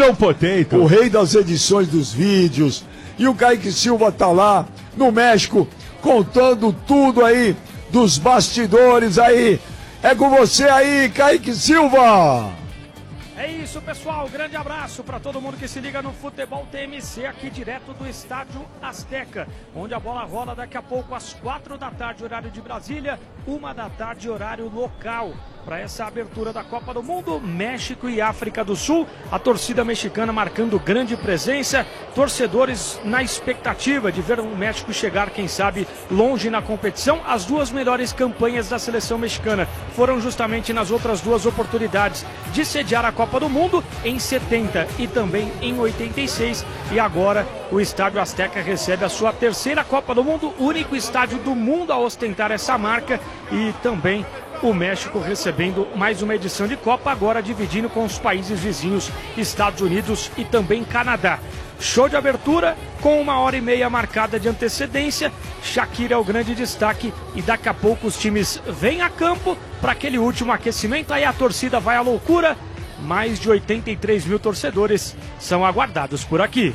Little Potato. O rei das edições dos vídeos. E o Kaique Silva tá lá no México contando tudo aí dos bastidores aí. É com você aí, Kaique Silva. É isso, pessoal. Grande abraço para todo mundo que se liga no Futebol TMC, aqui direto do Estádio Azteca, onde a bola rola daqui a pouco às 4 da tarde, horário de Brasília, 1 da tarde, horário local. Para essa abertura da Copa do Mundo, México e África do Sul, a torcida mexicana marcando grande presença, torcedores na expectativa de ver o México chegar, quem sabe, longe na competição. As duas melhores campanhas da seleção mexicana foram justamente nas outras duas oportunidades de sediar a Copa do Mundo, em 70 e também em 86, e agora o Estádio Azteca recebe a sua terceira Copa do Mundo, único estádio do mundo a ostentar essa marca, e também o México recebendo mais uma edição de Copa, agora dividindo com os países vizinhos, Estados Unidos e também Canadá. Show de abertura com 1h30 marcada de antecedência. Shakira é o grande destaque e daqui a pouco os times vêm a campo para aquele último aquecimento. Aí a torcida vai à loucura. Mais de 83 mil torcedores são aguardados por aqui.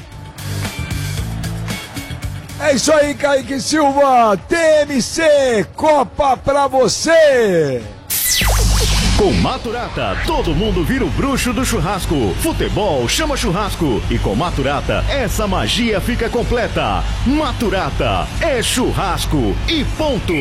É isso aí, Kaique Silva, TMC, Copa pra você! Com Maturata, todo mundo vira o bruxo do churrasco. Futebol chama churrasco. E com Maturata, essa magia fica completa. Maturata é churrasco e ponto.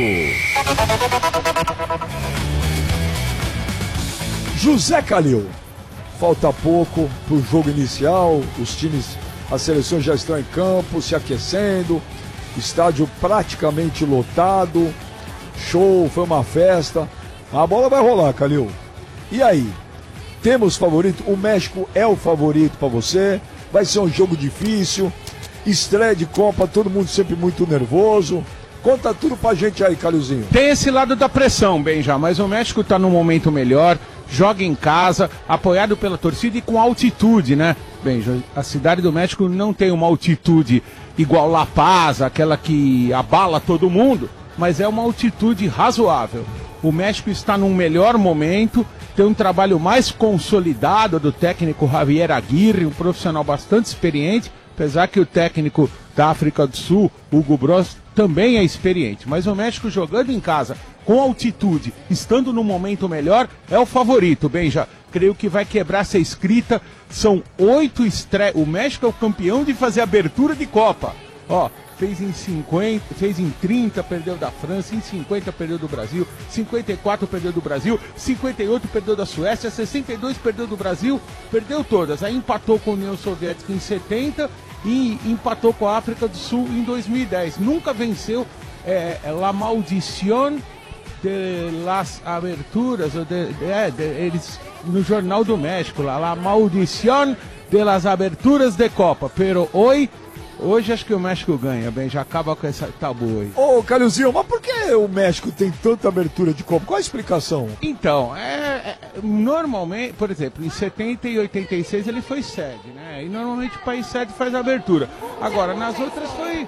José Calil, falta pouco pro jogo inicial, os times, as seleções já estão em campo, se aquecendo, estádio praticamente lotado, show, foi uma festa, a bola vai rolar, Calil. E aí, temos favorito? O México é o favorito para você, vai ser um jogo difícil, estreia de Copa, todo mundo sempre muito nervoso. Conta tudo pra gente aí, Calilzinho. Tem esse lado da pressão, Benja, mas o México tá num momento melhor, joga em casa, apoiado pela torcida e com altitude, né? Benja, a cidade do México não tem uma altitude igual La Paz, aquela que abala todo mundo, mas é uma altitude razoável. O México está num melhor momento, tem um trabalho mais consolidado do técnico Javier Aguirre, um profissional bastante experiente, apesar que o técnico da África do Sul, Hugo Broz, também é experiente. Mas o México jogando em casa, com altitude, estando num momento melhor, é o favorito, Benja. Creio que vai quebrar essa escrita. São 8 estreias. O México é o campeão de fazer abertura de Copa. Ó, fez em 50, fez em 30, perdeu da França, em 50 perdeu do Brasil, 54 perdeu do Brasil, 58 perdeu da Suécia, 62 perdeu do Brasil, perdeu todas. Aí empatou com a União Soviética em 70 e empatou com a África do Sul em 2010. Nunca venceu La Maldición de las Aberturas, eles no Jornal do México, La Maldición de las Aberturas de Copa. Pero hoje acho que o México ganha, bem, já acaba com essa tabu aí. Ô, Calilzinho, mas por que o México tem tanta abertura de Copa? Qual a explicação? Então, normalmente, por exemplo, em 70 e 86 ele foi sede, né? E normalmente o país sede faz a abertura. Agora, nas outras foi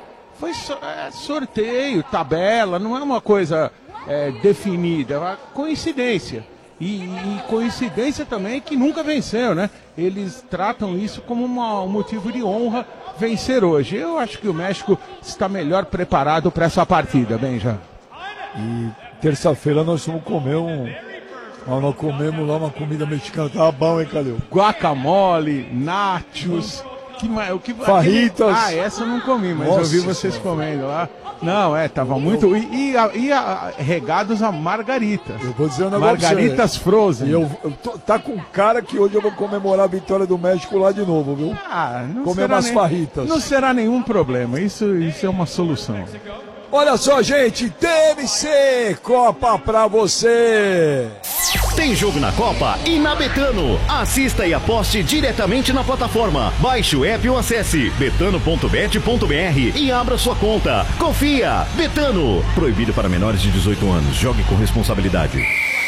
sorteio, tabela, não é uma coisa definida, é uma coincidência. E coincidência também que nunca venceu, né? Eles tratam isso como um motivo de honra vencer hoje. Eu acho que o México está melhor preparado para essa partida, Benja. E terça-feira nós vamos comer nós comemos lá uma comida mexicana, tava bom, hein, Calil? Guacamole, nachos, fajitas. Essa eu não comi, mas Nossa, eu vi vocês comendo lá. Não, tava muito. E regados a margaritas. Eu vou dizer um negócio. Margaritas frozen. Tá com cara que hoje eu vou comemorar a vitória do México lá de novo, viu? Comer umas fajitas. Não será nenhum problema, isso é uma solução. Olha só, gente, TMC, Copa pra você! Tem jogo na Copa e na Betano. Assista e aposte diretamente na plataforma. Baixe o app ou acesse betano.bet.br e abra sua conta. Confia! Betano. Proibido para menores de 18 anos. Jogue com responsabilidade.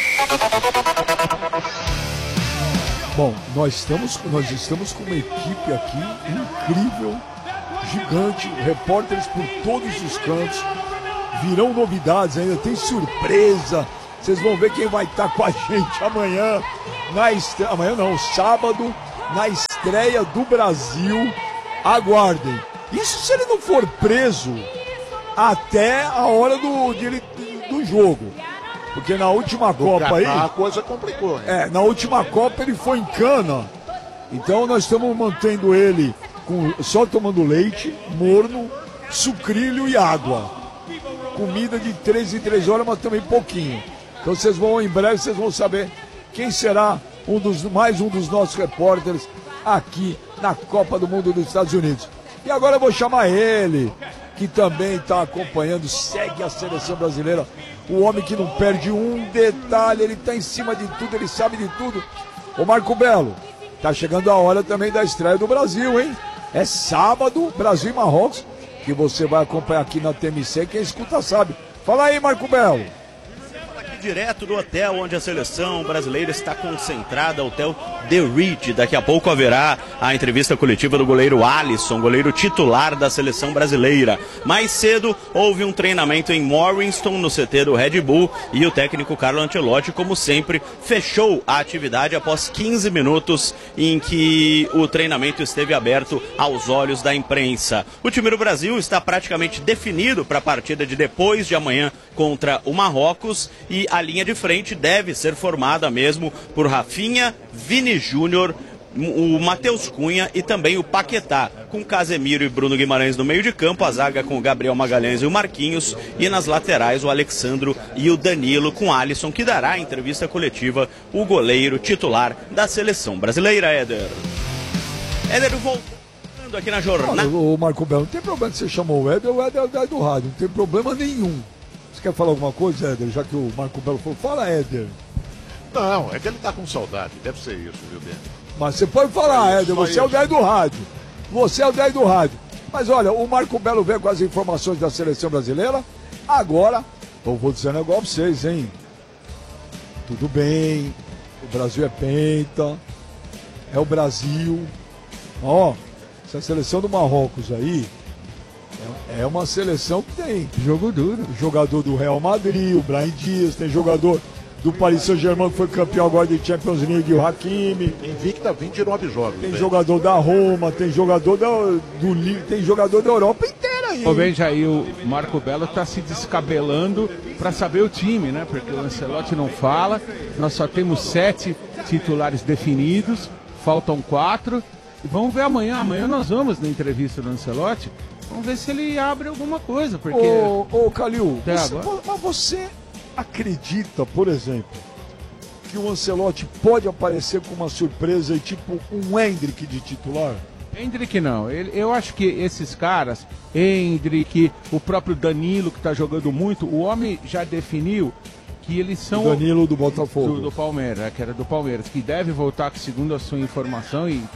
Bom, nós estamos com uma equipe aqui incrível, gigante, repórteres por todos os cantos. Virão novidades ainda, tem surpresa. Vocês vão ver quem vai estar com a gente amanhã, amanhã não, sábado, na estreia estreia do Brasil. Aguardem. Isso se ele não for preso até a hora do jogo. Porque na última Copa aí... A coisa complicou, hein? Na última Copa ele foi em cana. Então nós estamos mantendo ele só tomando leite, morno, sucrilho e água. Comida de 3 em 3 horas, mas também pouquinho. Então em breve vocês vão saber quem será mais um dos nossos repórteres aqui na Copa do Mundo dos Estados Unidos. E agora eu vou chamar ele, que também está acompanhando, segue a seleção brasileira. O homem que não perde um detalhe, ele está em cima de tudo, ele sabe de tudo. Ô Marco Belo, tá chegando a hora também da estreia do Brasil, hein? É sábado, Brasil e Marrocos, que você vai acompanhar aqui na TMC, quem escuta sabe. Fala aí, Marco Belo. Direto do hotel onde a seleção brasileira está concentrada, hotel The Ritz. Daqui a pouco haverá a entrevista coletiva do goleiro Alisson, goleiro titular da seleção brasileira. Mais cedo houve um treinamento em Morriston, no CT do Red Bull, e o técnico Carlo Ancelotti, como sempre, fechou a atividade após 15 minutos em que o treinamento esteve aberto aos olhos da imprensa. O time do Brasil está praticamente definido para a partida de depois de amanhã contra o Marrocos, e a linha de frente deve ser formada mesmo por Rafinha, Vini Júnior, o Matheus Cunha e também o Paquetá, com Casemiro e Bruno Guimarães no meio de campo, a zaga com o Gabriel Magalhães e o Marquinhos, e nas laterais o Alexandro e o Danilo, com Alisson, que dará a entrevista coletiva, o goleiro titular da seleção brasileira, Éder. Éder voltando aqui na jornada. Ô Marco Belo, não tem problema que você chamou o Éder é o Éder do rádio, não tem problema nenhum. Você quer falar alguma coisa, Éder? Já que o Marco Belo falou, fala, Éder. Não, é que ele tá com saudade, deve ser isso, viu, Ben? Mas você pode falar, Éder, você é o 10 do rádio. Você é o 10 do rádio. Mas olha, o Marco Belo veio com as informações da seleção brasileira. Agora, eu vou dizer um negócio pra vocês, hein? Tudo bem, o Brasil é penta, é o Brasil. Ó, essa seleção do Marrocos aí é uma seleção que tem jogo duro. Jogador do Real Madrid, o Brahim Dias, tem jogador do Paris Saint-Germain, que foi campeão agora de Champions League, o Hakimi. Invicta 29 jogos. Tem jogador da Roma, tem jogador tem jogador da Europa inteira aí. Veja aí, o Marco Belo está se descabelando para saber o time, né? Porque o Ancelotti não fala. Nós só temos 7 titulares definidos, faltam 4. E vamos ver amanhã. Amanhã nós vamos na entrevista do Ancelotti. Vamos ver se ele abre alguma coisa. Porque... Ô Calil, mas você acredita, por exemplo, que o Ancelotti pode aparecer com uma surpresa e tipo um Endrick de titular? Endrick não, eu acho que esses caras, Endrick, o próprio Danilo que está jogando muito, o homem já definiu que eles são... O Danilo do Botafogo. Do Palmeiras, que era do Palmeiras, que deve voltar, segundo a sua informação, e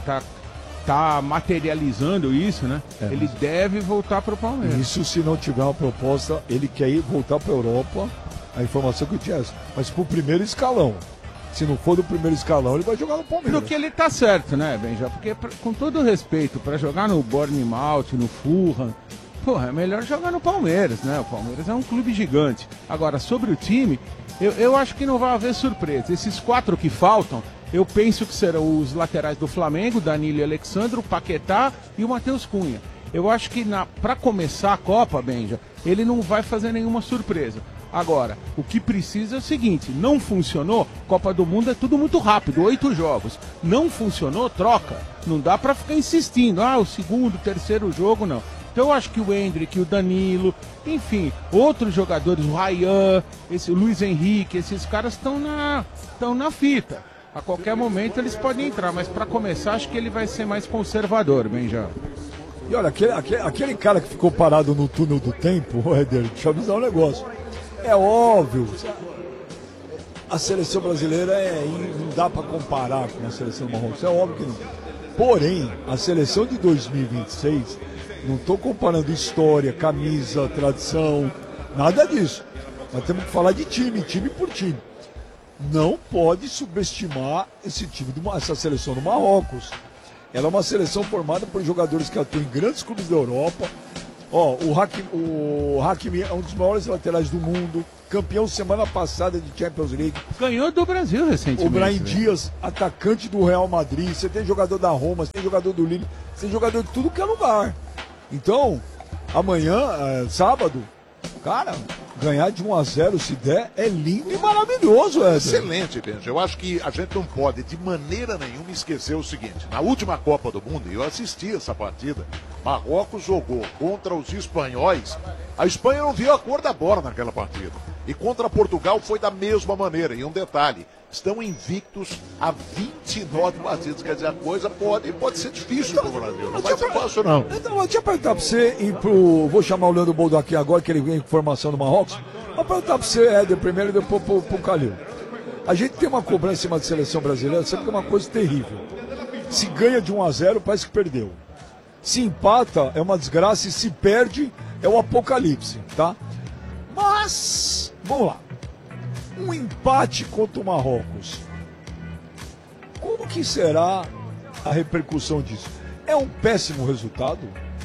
tá materializando isso, né? Ele deve voltar para o Palmeiras. Isso se não tiver uma proposta, ele quer ir voltar para a Europa, a informação que eu tinha essa, mas pro primeiro escalão. Se não for do primeiro escalão, ele vai jogar no Palmeiras. Do que ele tá certo, né, Benja? Porque, com todo respeito, para jogar no Bournemouth, no Fulham, porra, é melhor jogar no Palmeiras, né? O Palmeiras é um clube gigante. Agora, sobre o time, eu acho que não vai haver surpresa. Esses 4 que faltam, eu penso que serão os laterais do Flamengo, Danilo e Alexandre, o Paquetá e o Matheus Cunha. Eu acho que para começar a Copa, Benja, ele não vai fazer nenhuma surpresa. Agora, o que precisa é o seguinte, não funcionou, Copa do Mundo é tudo muito rápido, 8 jogos. Não funcionou, troca. Não dá pra ficar insistindo, o segundo, terceiro jogo, não. Então eu acho que o Endrick, o Danilo, enfim, outros jogadores, o Ryan, o Luiz Henrique, esses caras estão na fita. A qualquer momento eles podem entrar, mas para começar acho que ele vai ser mais conservador, Benja. E olha, aquele cara que ficou parado no túnel do tempo, Éder, deixa eu avisar um negócio. É óbvio, a seleção brasileira não dá para comparar com a seleção do Marrocos, é óbvio que não. Porém, a seleção de 2026, não estou comparando história, camisa, tradição, nada disso. Nós temos que falar de time por time. Não pode subestimar essa seleção do Marrocos. Ela é uma seleção formada por jogadores que atuam em grandes clubes da Europa. O Hakimi é um dos maiores laterais do mundo. campeão semana passada de Champions League. Ganhou do Brasil recentemente. O Brahim Dias, atacante do Real Madrid. Você tem jogador da Roma, você tem jogador do Lille, você tem jogador de tudo que é lugar. Então, amanhã, sábado, cara, ganhar de 1-0 se der é lindo e maravilhoso, Éder. Excelente, Benja. Eu acho que a gente não pode de maneira nenhuma esquecer o seguinte: na última Copa do Mundo, eu assisti essa partida, Marrocos jogou contra os espanhóis. A Espanha não viu a cor da bola naquela partida. E contra Portugal foi da mesma maneira. E um detalhe, estão invictos há 29 partidas. Quer dizer, a coisa pode ser difícil para o Brasil. Não vai ser fácil, não. Então, eu tinha perguntar para você e pro... Vou chamar o Leandro Boldo aqui agora, que ele vem com informação do Marrocos. Vou perguntar para você, Éder, primeiro e depois pro Calil. A gente tem uma cobrança em cima da seleção brasileira, sabe que é uma coisa terrível. Se ganha de 1-0, parece que perdeu. Se empata, é uma desgraça, e se perde, é o apocalipse, tá? Mas, vamos lá. Um empate contra o Marrocos. Como que será a repercussão disso? É um péssimo resultado?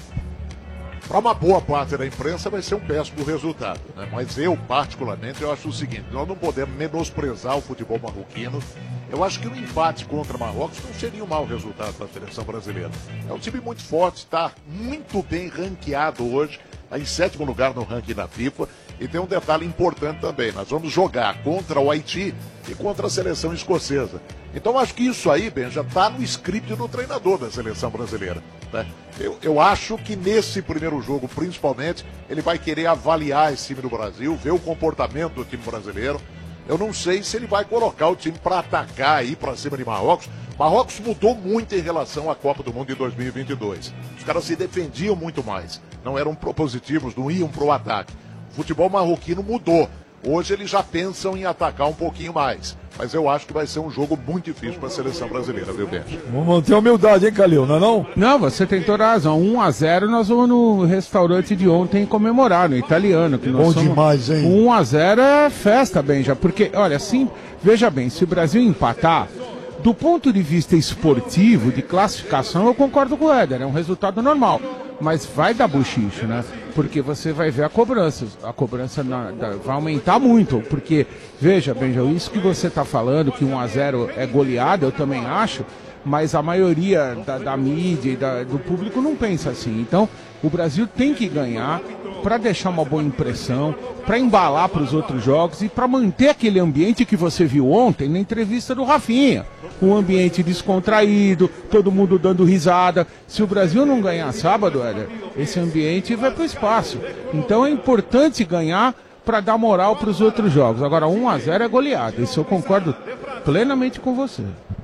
Para uma boa parte da imprensa vai ser um péssimo resultado, né? Mas eu, particularmente, eu acho o seguinte: nós não podemos menosprezar o futebol marroquino. Eu acho que um empate contra Marrocos não seria um mau resultado para a seleção brasileira. É um time muito forte, está muito bem ranqueado hoje, está em 7º lugar no ranking da FIFA. E tem um detalhe importante também: nós vamos jogar contra o Haiti e contra a seleção escocesa. Então acho que isso aí, Ben, já está no script do treinador da seleção brasileira, né? Eu acho que nesse primeiro jogo, principalmente, ele vai querer avaliar esse time do Brasil, ver o comportamento do time brasileiro. Eu não sei se ele vai colocar o time para atacar aí para cima de Marrocos. Marrocos mudou muito em relação à Copa do Mundo de 2022. Os caras se defendiam muito mais, não eram propositivos, não iam para o ataque. O futebol marroquino mudou. Hoje eles já pensam em atacar um pouquinho mais. Mas eu acho que vai ser um jogo muito difícil para a seleção brasileira, viu, Benja? Vamos manter a humildade, hein, Calil, não é não? Não, você tem toda a razão. 1-0 nós vamos no restaurante de ontem comemorar, no italiano. Que nós bom demais, hein? 1-0 é festa, Benja, porque, olha, assim, veja bem, se o Brasil empatar, do ponto de vista esportivo, de classificação, eu concordo com o Éder, é um resultado normal. Mas vai dar buchicho, né? Porque você vai ver a cobrança. A cobrança vai aumentar muito. Porque, veja, Benja, isso que você está falando, que 1-0 é goleada, eu também acho, mas a maioria da mídia e do público não pensa assim. Então, o Brasil tem que ganhar para deixar uma boa impressão, para embalar para os outros jogos e para manter aquele ambiente que você viu ontem na entrevista do Rafinha. Um ambiente descontraído, todo mundo dando risada. Se o Brasil não ganhar sábado, Éder, esse ambiente vai para o espaço. Então é importante ganhar para dar moral para os outros jogos. Agora, 1-0 é goleada. Isso eu concordo plenamente com você.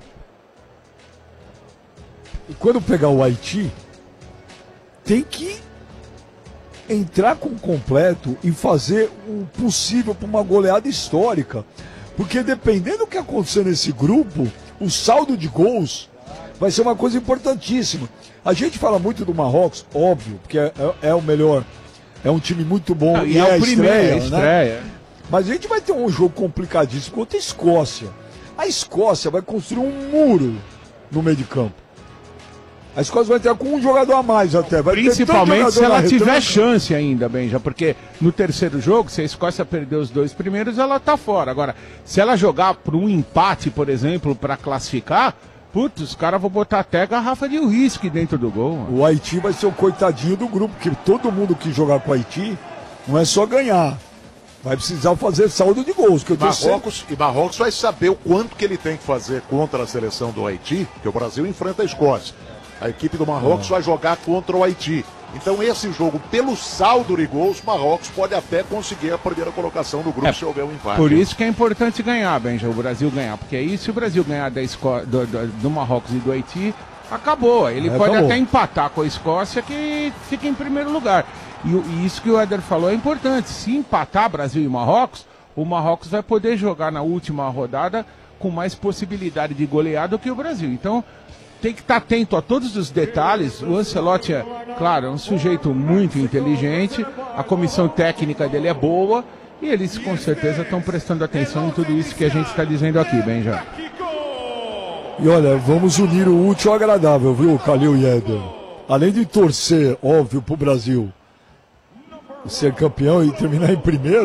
E quando pegar o Haiti, tem que entrar com o completo e fazer o possível para uma goleada histórica. Porque dependendo do que acontecer nesse grupo, o saldo de gols vai ser uma coisa importantíssima. A gente fala muito do Marrocos, óbvio, porque é o melhor, é um time muito bom. E é o primeiro, estreia. Né? Mas a gente vai ter um jogo complicadíssimo contra a Escócia. A Escócia vai construir um muro no meio de campo. A Escócia vai ter com um jogador a mais até. Vai principalmente se ela tiver chance ainda, Benja, porque no terceiro jogo, se a Escócia perder os 2 primeiros, ela tá fora. Agora, se ela jogar por um empate, por exemplo, para classificar, putz, os caras vão botar até garrafa de uísque dentro do gol. Mano. O Haiti vai ser o coitadinho do grupo, porque todo mundo que jogar com o Haiti não é só ganhar. Vai precisar fazer saldo de gols. Que eu Marrocos vai saber o quanto que ele tem que fazer contra a seleção do Haiti, que o Brasil enfrenta a Escócia. A equipe do Marrocos vai jogar contra o Haiti. Então esse jogo, pelo saldo de gols, Marrocos pode até conseguir a primeira colocação do grupo se houver um empate. Por isso que é importante ganhar, Benja, o Brasil ganhar. Porque aí se o Brasil ganhar do Marrocos e do Haiti, acabou. Ele pode até empatar com a Escócia, que fica em primeiro lugar. E isso que o Éder falou é importante. Se empatar Brasil e Marrocos, o Marrocos vai poder jogar na última rodada com mais possibilidade de golear do que o Brasil. Então, tem que estar atento a todos os detalhes. O Ancelotti é, claro, é um sujeito muito inteligente, a comissão técnica dele é boa e eles com certeza estão prestando atenção em tudo isso que a gente está dizendo aqui, Benja. E olha, vamos unir o útil ao agradável, viu, Calil e Éder? Além de torcer, óbvio, pro Brasil ser campeão e terminar em primeiro,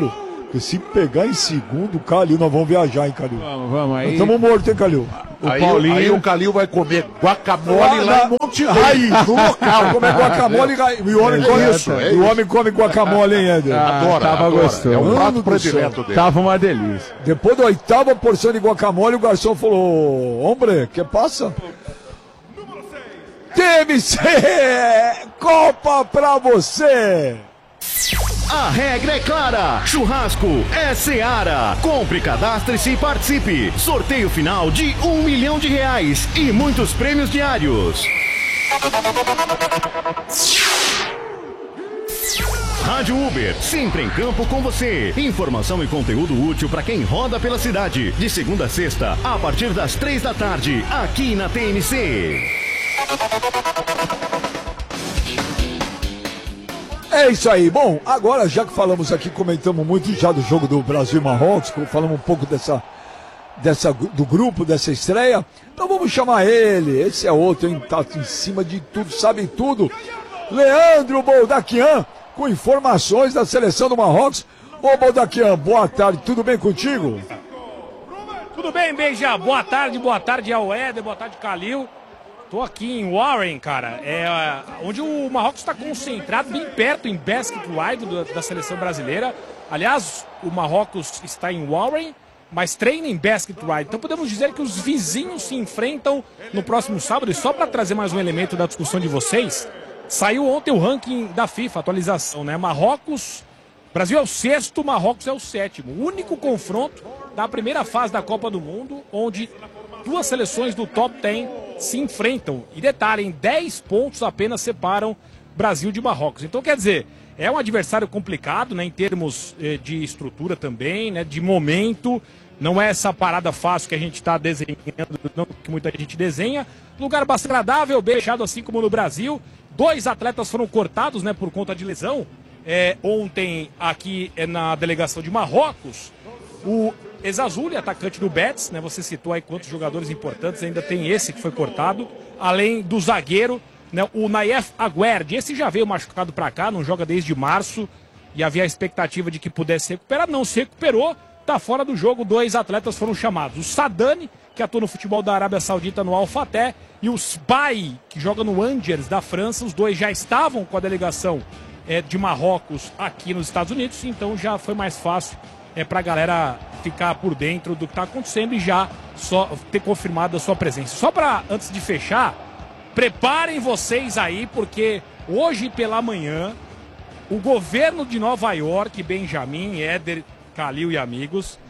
Porque se pegar em segundo, Calil, nós vamos viajar, hein, Calil? Vamos aí. Estamos mortos, hein, Calil? Aí o Calil vai comer guacamole lá em Monte Raiz, no local. Comer guacamole e o homem come isso. O homem come guacamole, hein, Éder? Tava gostoso. É um prato predileto dele. Tava uma delícia. Depois da 8ª porção de guacamole, o garçom falou: hombre, que passa? TMC! Copa pra você! A regra é clara. Churrasco é Seara. Compre, cadastre-se e participe. Sorteio final de R$1 milhão e muitos prêmios diários. Rádio Uber, sempre em campo com você. Informação e conteúdo útil para quem roda pela cidade. De segunda a sexta, a partir das 3 da tarde, aqui na TMC. É isso aí. Bom, agora já que falamos aqui, comentamos muito já do jogo do Brasil e Marrocos, falamos um pouco do grupo, dessa estreia, então vamos chamar ele. Esse é outro, hein? Tá em cima de tudo, sabe tudo. Leandro Boldaquian, com informações da seleção do Marrocos. Ô Boldaquian, boa tarde, tudo bem contigo? Tudo bem, Beija? Boa tarde ao Éder, boa tarde, Calil. Tô aqui em Warren, cara, onde o Marrocos está concentrado, bem perto, em Basket Wide da seleção brasileira. Aliás, o Marrocos está em Warren, mas treina em Basket Wide. Então podemos dizer que os vizinhos se enfrentam no próximo sábado. E só para trazer mais um elemento da discussão de vocês, saiu ontem o ranking da FIFA, atualização, né? Brasil é o 6º, Marrocos é o 7º. O único confronto da primeira fase da Copa do Mundo, onde duas seleções do top 10 se enfrentam. E detalhe, 10 pontos apenas separam Brasil de Marrocos. Então, quer dizer, é um adversário complicado, né, em termos de estrutura também, né, de momento. Não é essa parada fácil que a gente está desenhando, não, que muita gente desenha. Lugar bastante agradável, beijado assim como no Brasil. 2 atletas foram cortados, né, por conta de lesão. Ontem, aqui na delegação de Marrocos, o Ezazuli, atacante do Betis, né? Você citou aí quantos jogadores importantes, ainda tem esse que foi cortado, além do zagueiro, né? O Nayef Aguerd, esse já veio machucado pra cá, não joga desde março, e havia a expectativa de que pudesse se recuperar, não se recuperou, tá fora do jogo. 2 atletas foram chamados, o Sadani, que atua no futebol da Arábia Saudita no Al Fateh, e o Sbai, que joga no Angers da França. Os 2 já estavam com a delegação de Marrocos aqui nos Estados Unidos, então já foi mais fácil para a galera ficar por dentro do que está acontecendo e já só ter confirmado a sua presença. Só para, antes de fechar, preparem vocês aí, porque hoje pela manhã o governo de Nova York, Benjamin, Éder, Calil e amigos,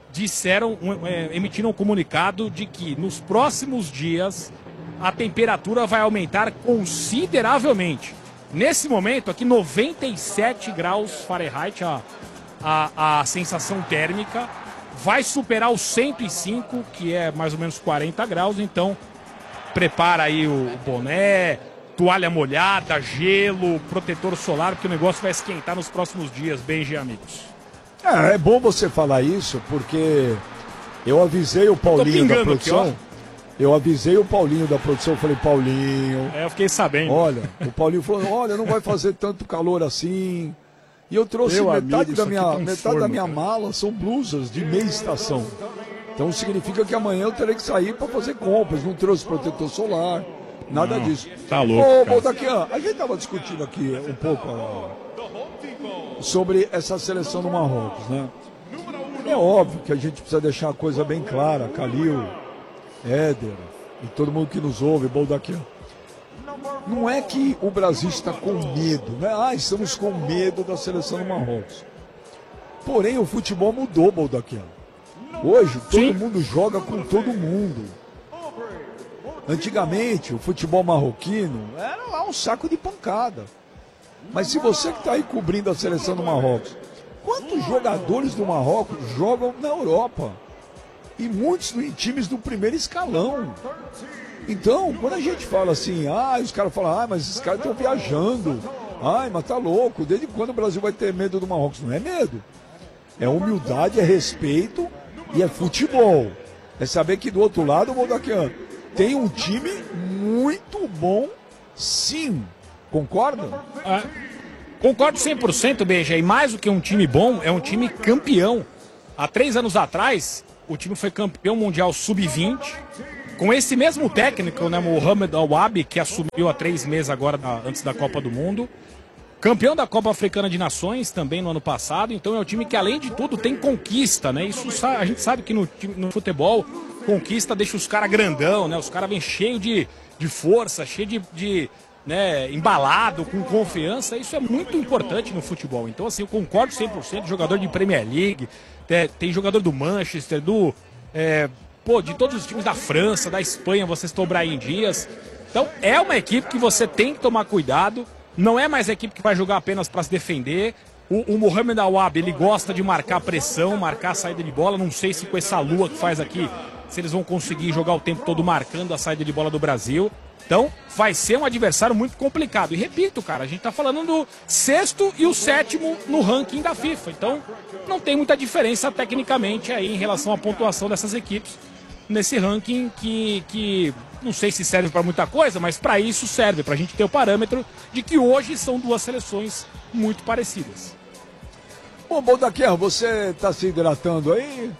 emitiram um comunicado de que nos próximos dias a temperatura vai aumentar consideravelmente. Nesse momento aqui, 97 graus Fahrenheit, a sensação térmica, vai superar os 105, que é mais ou menos 40 graus, então prepara aí o boné, toalha molhada, gelo, protetor solar, porque o negócio vai esquentar nos próximos dias, Benji e amigos. É bom você falar isso, porque eu avisei o Paulinho da produção. Eu avisei o Paulinho da produção, falei, Paulinho... eu fiquei sabendo. Olha, o Paulinho falou, olha, não vai fazer tanto calor assim... E eu trouxe metade da minha mala, são blusas de meia estação. Então significa que amanhã eu terei que sair para fazer compras. Não trouxe protetor solar, nada disso. Tá louco. Ô, Boldaquian, a gente estava discutindo aqui um pouco sobre essa seleção do Marrocos, né? É óbvio que a gente precisa deixar a coisa bem clara, Calil, Éder e todo mundo que nos ouve, Boldaquian. Não é que o Brasil está com medo, né? Estamos com medo da seleção do Marrocos. Porém, o futebol mudou, Boldaquian. Hoje, todo mundo joga com todo mundo. Antigamente, o futebol marroquino era lá um saco de pancada. Mas se você que está aí cobrindo a seleção do Marrocos, quantos jogadores do Marrocos jogam na Europa? E muitos em times do primeiro escalão. Então, quando a gente fala assim, os caras falam, mas esses caras estão viajando, mas tá louco, desde quando o Brasil vai ter medo do Marrocos? Não é medo, é humildade, é respeito e é futebol. É saber que do outro lado, o Boldaquian tem um time muito bom, sim, concorda? Concordo 100%, Beija, e mais do que um time bom, é um time campeão. Há 3 anos atrás, o time foi campeão mundial sub-20, com esse mesmo técnico, né, Mohamed Al-Wabi, que assumiu há 3 meses agora, antes da Copa do Mundo. Campeão da Copa Africana de Nações também no ano passado, então é um time que, além de tudo, tem conquista, né? Isso a gente sabe que no futebol, conquista deixa os caras grandão, né? Os caras vêm cheios de força, cheio né, embalado, com confiança. Isso é muito importante no futebol. Então, assim, eu concordo 100%, jogador de Premier League, tem jogador do Manchester, de todos os times da França, da Espanha, você citou o Brahim Dias. Então, é uma equipe que você tem que tomar cuidado. Não é mais a equipe que vai jogar apenas para se defender. O Mohamed Al-Wabi, ele gosta de marcar pressão, marcar a saída de bola. Não sei se com essa lua que faz aqui, se eles vão conseguir jogar o tempo todo marcando a saída de bola do Brasil. Então, vai ser um adversário muito complicado. E repito, cara, a gente tá falando do 6º e o 7º no ranking da FIFA. Então, não tem muita diferença tecnicamente aí em relação à pontuação dessas equipes nesse ranking que não sei se serve para muita coisa, mas para isso serve, para a gente ter o parâmetro de que hoje são 2 seleções muito parecidas. Bom, Baldaquian, você tá se hidratando aí?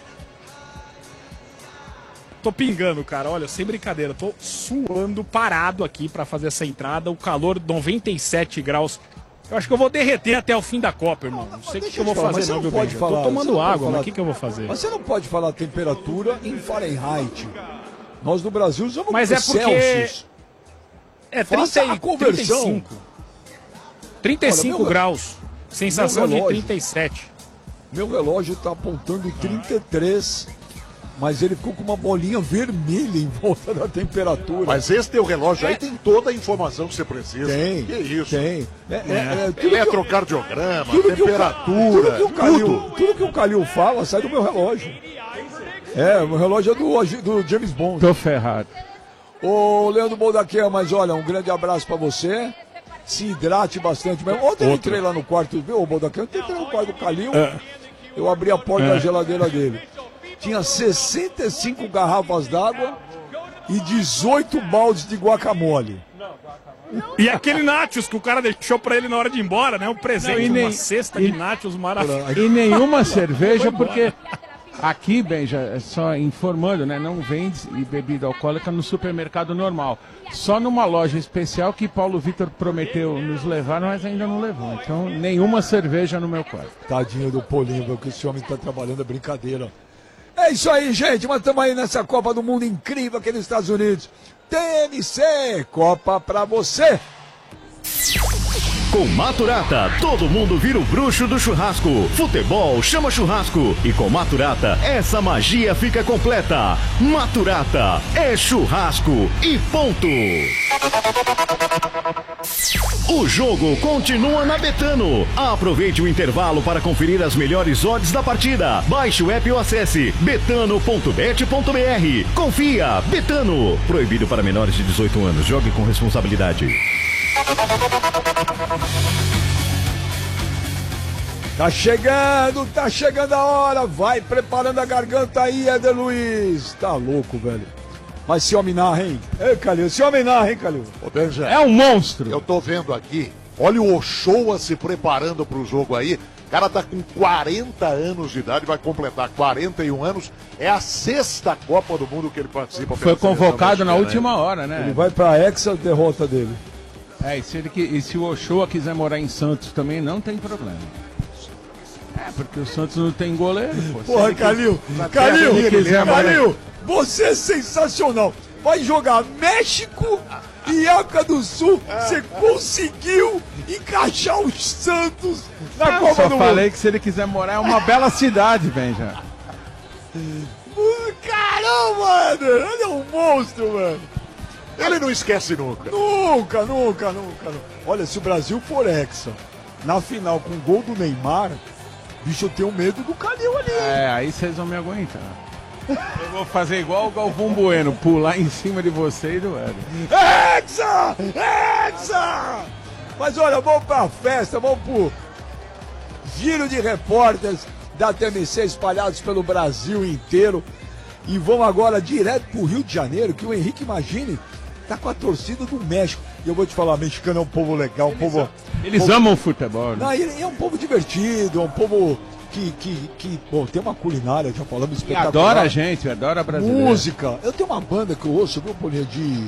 Tô pingando, cara, olha, sem brincadeira, tô suando parado aqui para fazer essa entrada, o calor 97 graus. Eu acho que eu vou derreter até o fim da Copa, irmão. Não sei o que eu vou fazer, não, meu bem. Eu tô tomando água, mas o que eu vou fazer? Mas você não pode falar temperatura em Fahrenheit. Nós no Brasil usamos Celsius. É 35. 35 graus. Sensação de 37. Meu relógio está apontando 33. Mas ele ficou com uma bolinha vermelha em volta da temperatura. Mas esse teu relógio aí tem toda a informação que você precisa. Tem. Que isso? Tem. Eletrocardiograma, temperatura, tudo que o Calil fala sai do meu relógio. O meu relógio é do James Bond. Tô ferrado. Ô, Leandro Baldaquian, mas olha, um grande abraço pra você. Se hidrate bastante mesmo. Ontem eu entrei lá no quarto, viu, Baldaquian? Eu entrei no quarto do Calil, eu abri a porta da geladeira dele. Tinha 65 garrafas d'água e 18 baldes de guacamole. E aquele nachos que o cara deixou pra ele na hora de ir embora, né? Um presente, uma cesta de nachos maravilhosa. E nenhuma cerveja, porque aqui, Benja, só informando, né? Não vende bebida alcoólica no supermercado normal. Só numa loja especial que Paulo Vitor prometeu nos levar, mas ainda não levou. Então, nenhuma cerveja no meu quarto. Tadinho do Polinho, que esse homem tá trabalhando, é brincadeira. É isso aí, gente, mas estamos aí nessa Copa do Mundo incrível aqui nos Estados Unidos. TMC, Copa pra você. Com Maturata, todo mundo vira o bruxo do churrasco. Futebol chama churrasco. E com Maturata, essa magia fica completa. Maturata é churrasco e ponto. O jogo continua na Betano. Aproveite o intervalo para conferir as melhores odds da partida. Baixe o app ou acesse betano.bet.br. Confia, Betano. Proibido para menores de 18 anos. Jogue com responsabilidade. Tá chegando a hora. Vai preparando a garganta aí, Éder Luiz. Tá louco, velho. Mas se homem narra, hein? Ei, Calil, se homem narra, hein, Calil? É um monstro. Eu tô vendo aqui, olha o Ochoa se preparando pro jogo aí. O cara tá com 40 anos de idade, vai completar 41 anos. É a 6ª Copa do Mundo que ele participa. Foi convocado na última hora, né? Ele vai pra Hexa, derrota dele. E se o Ochoa quiser morar em Santos também, não tem problema. Porque o Santos não tem goleiro. Porra, Calil, você é sensacional. Vai jogar México e África do Sul. Você conseguiu encaixar o Santos na Copa do Mundo. Só falei que se ele quiser morar é uma bela cidade, Benja. Caramba, mano. Ele é um monstro, mano. Ele não esquece nunca. Nunca. Olha, se o Brasil for hexa na final com o gol do Neymar, bicho, eu tenho medo do Calil ali. Aí vocês vão me aguentar. Eu vou fazer igual o Galvão Bueno, pular em cima de você e do Éder. Hexa! Mas olha, vamos pra festa, vamos pro giro de repórteres da TMC espalhados pelo Brasil inteiro. E vamos agora direto pro Rio de Janeiro, que o Henrique Magini tá com a torcida do México. E eu vou te falar, mexicano é um povo legal, um povo... Eles amam o futebol, né? Não, ele é um povo divertido, é um povo que bom, tem uma culinária, já falamos, espetacular. Adora a gente, adora brasileiro. Música. Eu tenho uma banda que eu ouço, viu, Paulinha,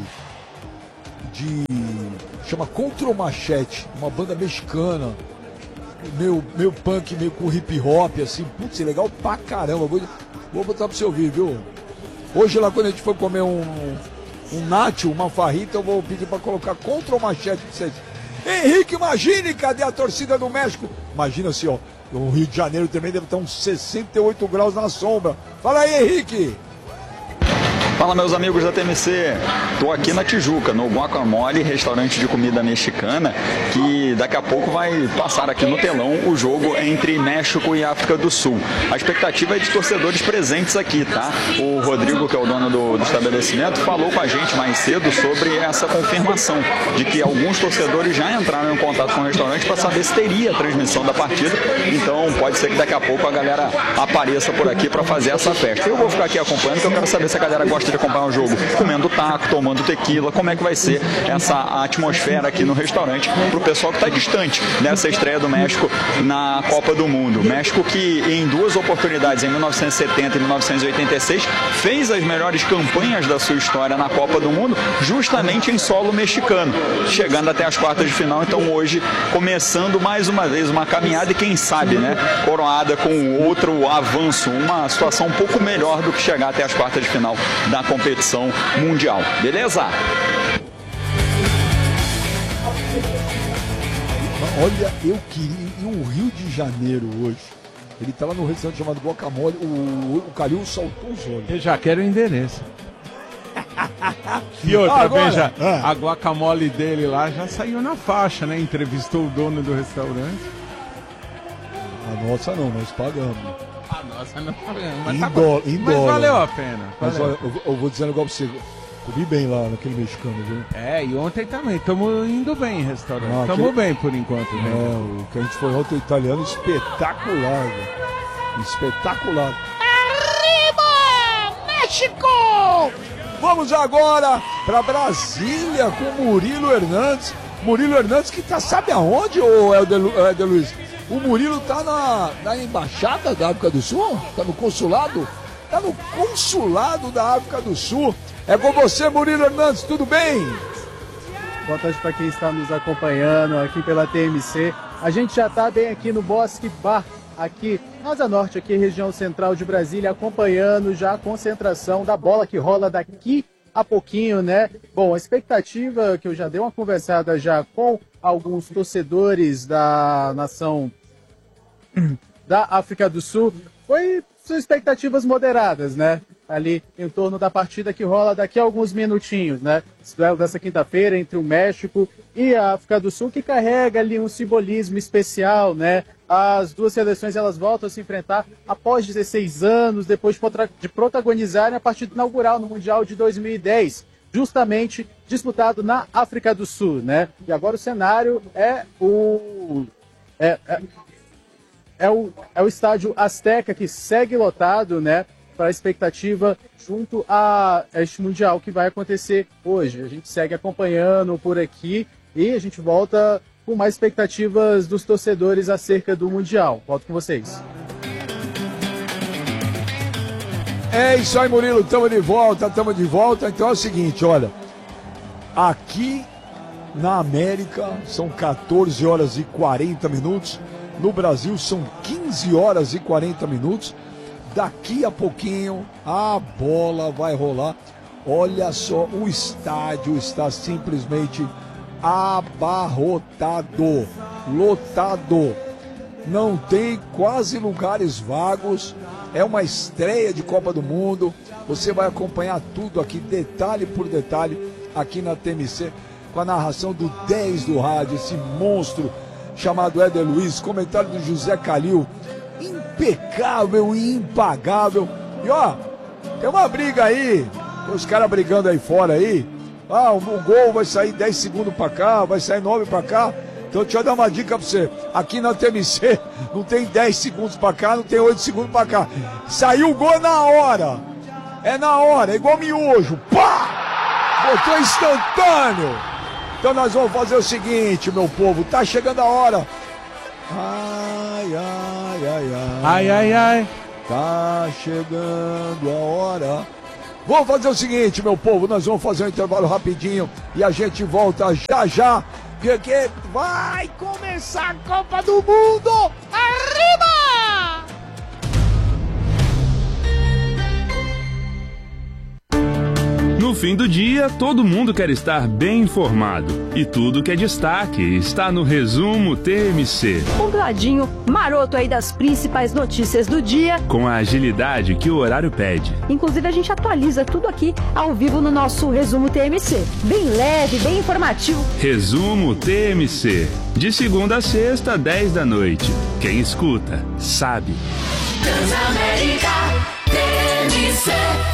chama Contra o Machete, uma banda mexicana, meio punk, meio com hip hop, assim, putz, legal pra caramba. Vou botar pra você ouvir, viu? Hoje lá quando a gente for comer um nacho, uma farrita, eu vou pedir pra colocar Contra o Machete pra vocês. Henrique, imagine, cadê a torcida do México? Imagina assim, ó, o Rio de Janeiro também deve estar uns 68 graus na sombra. Fala aí, Henrique! Fala, meus amigos da TMC, tô aqui na Tijuca, no Guacamole, restaurante de comida mexicana, que daqui a pouco vai passar aqui no telão o jogo entre México e África do Sul. A expectativa é de torcedores presentes aqui, tá? O Rodrigo, que é o dono do estabelecimento, falou com a gente mais cedo sobre essa confirmação de que alguns torcedores já entraram em contato com o restaurante para saber se teria a transmissão da partida. Então pode ser que daqui a pouco a galera apareça por aqui para fazer essa festa. Eu vou ficar aqui acompanhando, porque eu quero saber se a galera gosta de acompanhar o jogo comendo taco, tomando tequila, como é que vai ser essa atmosfera aqui no restaurante pro pessoal que está distante dessa estreia do México na Copa do Mundo. México que em duas oportunidades, em 1970 e 1986, fez as melhores campanhas da sua história na Copa do Mundo, justamente em solo mexicano, chegando até as quartas de final. Então hoje começando mais uma vez uma caminhada e quem sabe, né, coroada com outro avanço, uma situação um pouco melhor do que chegar até as quartas de final da competição mundial. Beleza? Olha, eu queria ir ao Rio de Janeiro hoje. Ele tá lá no restaurante chamado Guacamole. O Calil soltou os olhos. Eu já quero o endereço. E outra, agora, veja, a guacamole dele lá já saiu na faixa, né? Entrevistou o dono do restaurante. A nossa não, nós pagamos. A nossa não pagamos. Mas, Mas valeu a pena. Mas olha, eu vou dizer um negócio pra você. Comi bem lá naquele mexicano, viu? É, e ontem também. Estamos indo bem em restaurante. Estamos bem por enquanto. Né? É, o que a gente foi ontem, o italiano, espetacular, velho. Espetacular. Arriba, México! Vamos agora para Brasília com o Murilo Hernandes. Murilo Hernandes que tá, sabe aonde, ô Helder Luiz? O Murilo tá na embaixada da África do Sul? Tá no consulado? Tá no consulado da África do Sul. É com você, Murilo Hernandes, tudo bem? Boa tarde para quem está nos acompanhando aqui pela TMC. A gente já está bem aqui no Bosque Bar, aqui na Asa Norte, aqui região central de Brasília, acompanhando já a concentração da bola que rola daqui a pouquinho, né? Bom, a expectativa que eu já dei uma conversada já com alguns torcedores da nação da África do Sul, são expectativas moderadas, né? Ali em torno da partida que rola daqui a alguns minutinhos, né? Esse duelo dessa quinta-feira entre o México e a África do Sul, que carrega ali um simbolismo especial, né? As duas seleções elas voltam a se enfrentar após 16 anos, depois de protagonizarem a partida inaugural no Mundial de 2010, justamente disputado na África do Sul, né? E agora o cenário é o estádio Azteca, que segue lotado, né? Para a expectativa junto a este Mundial que vai acontecer hoje. A gente segue acompanhando por aqui e a gente volta com mais expectativas dos torcedores acerca do Mundial. Volto com vocês. É isso aí, Murilo, estamos de volta. Então é o seguinte, olha, aqui na América são 14 horas e 40 minutos, no Brasil são 15 horas e 40 minutos. Daqui a pouquinho a bola vai rolar. Olha só, o estádio está simplesmente abarrotado, lotado. Não tem quase lugares vagos. É uma estreia de Copa do Mundo. Você vai acompanhar tudo aqui, detalhe por detalhe, aqui na TMC, com a narração do 10 do rádio, esse monstro chamado Éder Luiz, comentário do José Calil. Impecável e impagável. E ó, tem uma briga aí, tem os caras brigando aí fora aí. O gol vai sair 10 segundos pra cá, vai sair 9 pra cá. Então deixa eu dar uma dica pra você. Aqui na TMC não tem 10 segundos pra cá, não tem 8 segundos pra cá. Saiu o gol na hora. É na hora, é igual miojo. Pá! Botou instantâneo. Então nós vamos fazer o seguinte, meu povo. Tá chegando a hora. Ai, ai, ai, ai. Ai, ai, ai. Tá chegando a hora. Vamos fazer o seguinte, meu povo. Nós vamos fazer um intervalo rapidinho e a gente volta já já. Porque vai começar a Copa do Mundo. Arriba! No fim do dia, todo mundo quer estar bem informado. E tudo que é destaque está no Resumo TMC. Um ladinho maroto aí das principais notícias do dia. Com a agilidade que o horário pede. Inclusive, a gente atualiza tudo aqui ao vivo no nosso Resumo TMC. Bem leve, bem informativo. Resumo TMC. De segunda a sexta, 10 da noite. Quem escuta, sabe. Transamérica TMC.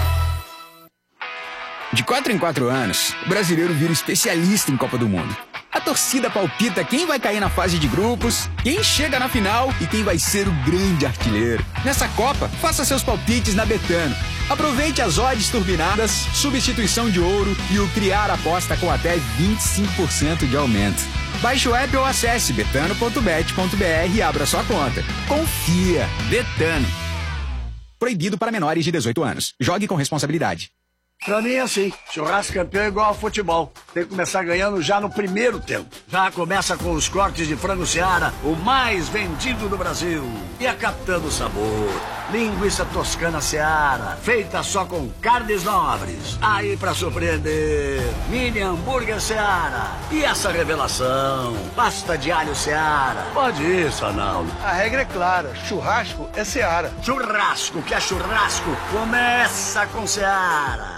De 4 em 4 anos, o brasileiro vira especialista em Copa do Mundo. A torcida palpita quem vai cair na fase de grupos, quem chega na final e quem vai ser o grande artilheiro. Nessa Copa, faça seus palpites na Betano. Aproveite as odds turbinadas, substituição de ouro e o criar aposta com até 25% de aumento. Baixe o app ou acesse betano.bet.br e abra sua conta. Confia! Betano. Proibido para menores de 18 anos. Jogue com responsabilidade. Pra mim é assim, churrasco campeão é igual ao futebol. Tem que começar ganhando já no primeiro tempo. Já começa com os cortes de frango Seara, o mais vendido do Brasil. E a Capitã do Sabor, linguiça toscana Seara, feita só com carnes nobres. Aí pra surpreender, mini hambúrguer Seara. E essa revelação, pasta de alho Seara. Pode ir, Sanaldo. A regra é clara, churrasco é Seara. Churrasco que é churrasco, começa com Seara.